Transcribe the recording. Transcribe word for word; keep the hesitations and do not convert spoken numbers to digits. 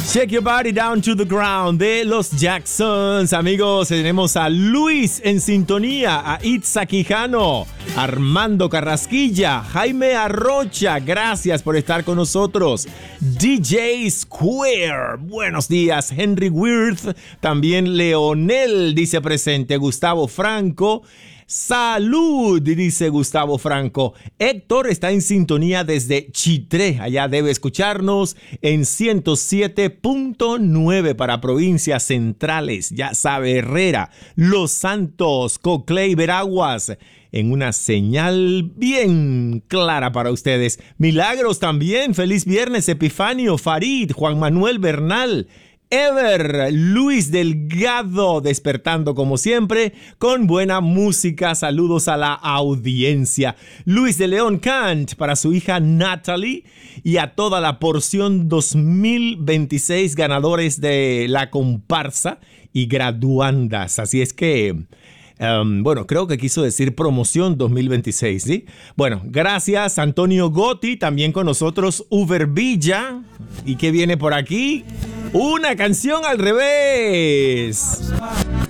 Shake Your Body Down to the Ground de los Jacksons. Amigos, tenemos a Luis en sintonía, a Itza Quijano, Armando Carrasquilla, Jaime Arrocha, gracias por estar con nosotros. D J Square, buenos días. Henry Wirth, también Leonel dice presente. Gustavo Franco, salud, dice Gustavo Franco. Héctor está en sintonía desde Chitré, allá debe escucharnos en ciento siete punto nueve para provincias centrales, ya sabe, Herrera, Los Santos, Coclé y Veraguas, en una señal bien clara para ustedes. Milagros también, feliz viernes. Epifanio, Farid, Juan Manuel Bernal, Ever, Luis Delgado, despertando como siempre con buena música. Saludos a la audiencia. Luis de León Kant para su hija Natalie y a toda la porción dos mil veintiséis ganadores de la comparsa y graduandas. Así es que Um, bueno, creo que quiso decir promoción dos mil veintiséis, ¿sí? Bueno, gracias Antonio Gotti, también con nosotros Uber Villa. ¿Y qué viene por aquí? Una canción al revés.